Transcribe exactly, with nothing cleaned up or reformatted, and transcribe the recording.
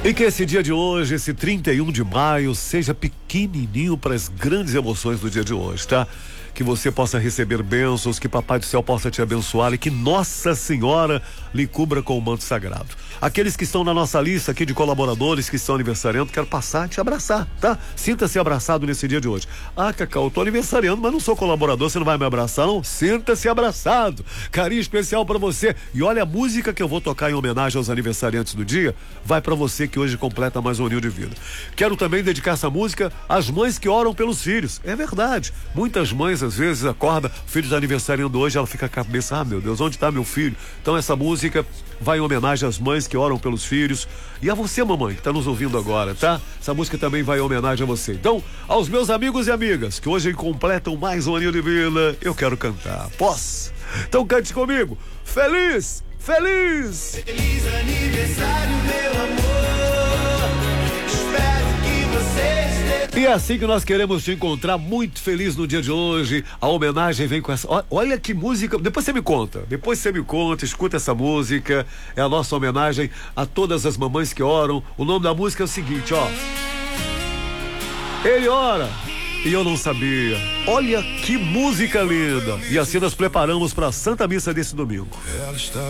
E que esse dia de hoje, esse trinta e um de maio, seja pequenininho para as grandes emoções do dia de hoje, tá? Que você possa receber bênçãos, que Papai do Céu possa te abençoar e que Nossa Senhora lhe cubra com o manto sagrado. Aqueles que estão na nossa lista aqui de colaboradores que estão aniversariando, quero passar e te abraçar, tá? Sinta-se abraçado nesse dia de hoje. Ah, Cacau, eu tô aniversariando, mas não sou colaborador, você não vai me abraçar, não? Sinta-se abraçado. Carinho especial pra você. E olha, a música que eu vou tocar em homenagem aos aniversariantes do dia, vai pra você que hoje completa mais um anil de vida. Quero também dedicar essa música às mães que oram pelos filhos. É verdade. Muitas mães, às vezes, acordam, filho de aniversariando hoje, ela fica com a cabeça, ah, meu Deus, onde tá meu filho? Então essa música vai em homenagem às mães que oram pelos filhos e a você, mamãe, que tá nos ouvindo agora, tá? Essa música também vai em homenagem a você. Então, aos meus amigos e amigas que hoje completam mais um anil de vida, eu quero cantar. Posso? Então cante comigo. Feliz, feliz! Feliz aniversário, meu amor. Espero que você esteja... E é assim que nós queremos te encontrar, muito feliz no dia de hoje. A homenagem vem com essa... Olha que música, depois você me conta, depois você me conta, escuta essa música. É a nossa homenagem a todas as mamães que oram. O nome da música é o seguinte, ó. Ele ora e eu não sabia. Olha que música linda. E assim nós preparamos para a Santa Missa desse domingo. Ela está